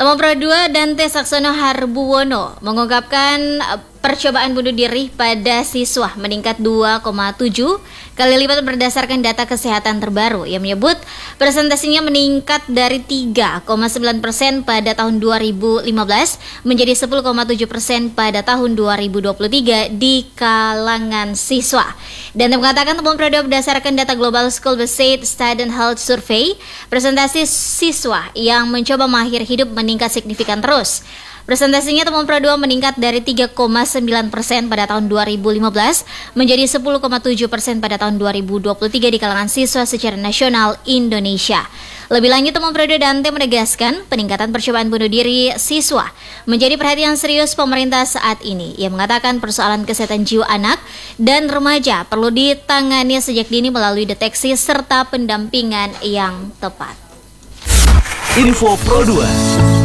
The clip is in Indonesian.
Teman Pro 2 Dante Saksono Harbuwono mengungkapkan percobaan bunuh diri pada siswa meningkat 2,7 kali lipat berdasarkan data kesehatan terbaru. Ia menyebut presentasinya meningkat dari 3,9% pada tahun 2015 menjadi 10,7% pada tahun 2023 di kalangan siswa. Dan mengatakan teman Pro 2 berdasarkan data Global School Based Student Health Survey, presentasi siswa yang mencoba mengakhiri hidup meningkat signifikan terus. Presentasinya teman Pro 2 meningkat dari 3,9% pada tahun 2015 menjadi 10,7% pada tahun 2023 di kalangan siswa secara nasional Indonesia. Lebih lanjut, teman Pro 2 Dante menegaskan peningkatan percobaan bunuh diri siswa menjadi perhatian serius pemerintah saat ini. Ia mengatakan persoalan kesehatan jiwa anak dan remaja perlu ditangani sejak dini melalui deteksi serta pendampingan yang tepat. Info Pro 2.